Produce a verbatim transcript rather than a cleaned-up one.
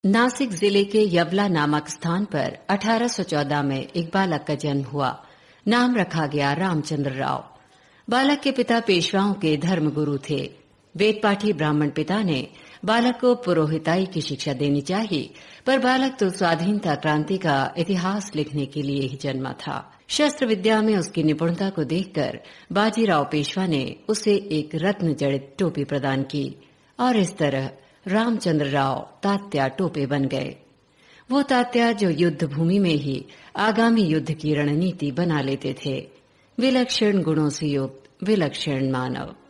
नासिक जिले के यवला नामक स्थान पर अठारह सौ चौदह में एक बालक का जन्म हुआ। नाम रखा गया रामचंद्र राव। बालक के पिता पेशवाओं के धर्मगुरु थे। वेदपाठी ब्राह्मण पिता ने बालक को पुरोहिताई की शिक्षा देनी चाहिए, पर बालक तो स्वाधीनता क्रांति का इतिहास लिखने के लिए ही जन्मा था। शस्त्र विद्या में उसकी निपुणता को देखकर बाजीराव पेशवा ने उसे एक रत्न जड़ित टोपी प्रदान की और इस तरह रामचंद्र राव तात्या टोपे बन गए। वो तात्या जो युद्ध भूमि में ही आगामी युद्ध की रणनीति बना लेते थे। विलक्षण गुणों से युक्त विलक्षण मानव।